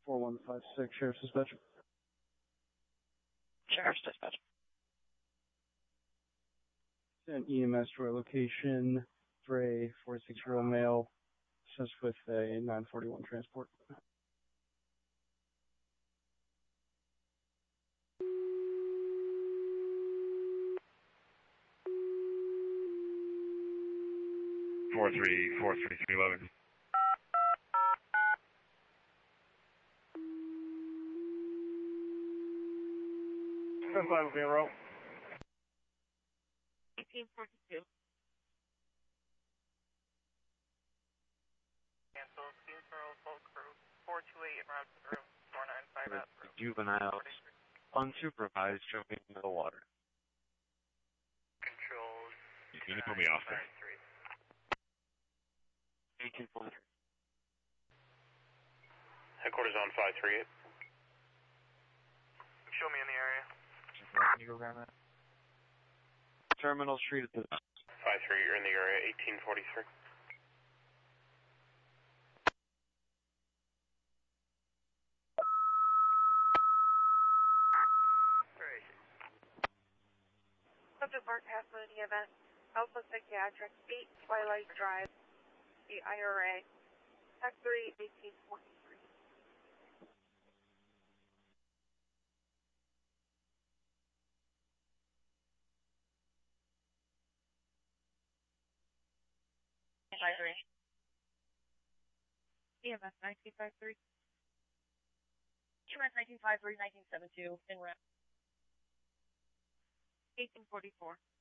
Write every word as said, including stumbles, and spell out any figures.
four one five six, Sheriff's Dispatch. Sheriff's Dispatch. Sent E M S to our location for a forty-six-year-old male, just with a nine forty-one transport. Four three four three three eleven. ten five zero. eighteen forty-two. Cancel, Steamsboro, full crew, four two eight, route to the room, four nine five out. Juveniles, unsupervised, jumping into the water. Controls. Can you put me off there? eighteen forty-three. Headquarters on five three eight. Show me in the area. Can you go grab that? Terminal Street at the... five three, you're in the area, eighteen forty-three. Subject Mark Passman, E M S, Alpha Psychiatric, eight Twilight Drive, the I R A, Tech three, eighteen forty-three. five three. E M S nineteen fifty-three. E M S nineteen fifty-three, nineteen seventy-two, in route. eighteen forty-four.